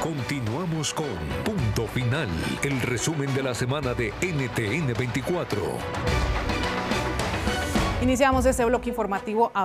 Continuamos con Punto Final, el resumen de la semana de NTN 24. Iniciamos este bloque informativo